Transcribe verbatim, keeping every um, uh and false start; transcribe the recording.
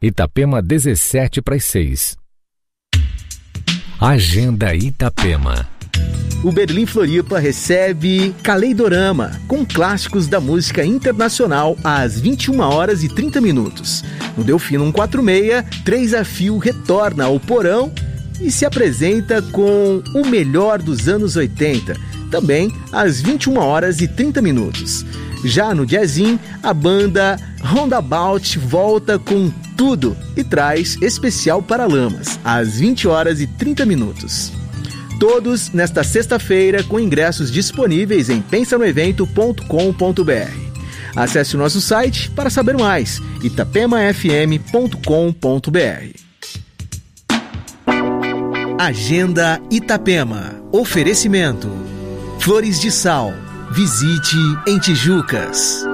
Itapema, dezessete para as seis. Agenda Itapema. O Berlim Floripa recebe Caleidorama, com clássicos da música internacional, às vinte e uma horas e trinta minutos. No Delfino cento e quarenta e seis, Três a Fio retorna ao Porão e se apresenta com o melhor dos anos oitenta, também às vinte e uma horas e trinta minutos. Já no Jazzin, a banda Roundabout volta com tudo e traz especial Paralamas, às vinte horas e trinta minutos. Todos nesta sexta-feira, com ingressos disponíveis em pensa no evento ponto com ponto b r. Acesse o nosso site para saber mais, itapema f m ponto com ponto b r. Agenda Itapema. Oferecimento: Flores de Sal. Visite em Tijucas.